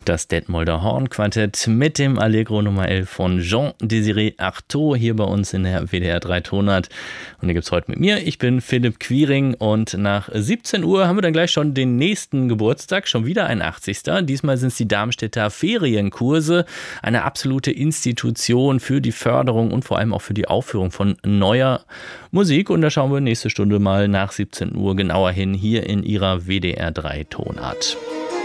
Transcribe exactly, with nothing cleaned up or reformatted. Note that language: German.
Das Detmolder Hornquartett mit dem Allegro Nummer elf von Jean-Désiré Artaud hier bei uns in der W D R drei Tonart. Und hier gibt es heute mit mir, ich bin Philipp Quiring und nach siebzehn Uhr haben wir dann gleich schon den nächsten Geburtstag, schon wieder ein achtzigster Diesmal sind es die Darmstädter Ferienkurse, eine absolute Institution für die Förderung und vor allem auch für die Aufführung von neuer Musik. Und da schauen wir nächste Stunde mal nach siebzehn Uhr genauer hin, hier in ihrer W D R drei Tonart.